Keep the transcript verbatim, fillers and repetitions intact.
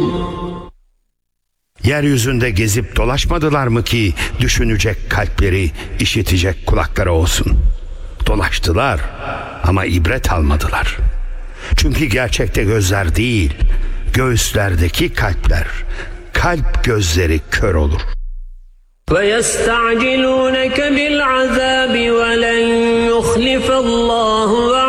Yeryüzünde gezip dolaşmadılar mı ki düşünecek kalpleri, işitecek kulakları olsun? Dolaştılar ama ibret almadılar. Çünkü gerçekte gözler değil, göğüslerdeki kalpler, kalp gözleri kör olur. وَيَسْتَعْجِلُونَكَ بِالْعَذَابِ وَلَنْ يُخْلِفَ اللّٰهُ